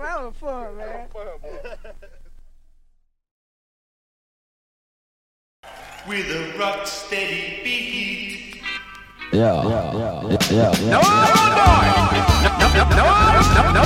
That was fun, man. With a rock steady beat. Yeah. No, no, no, no, no, no, no,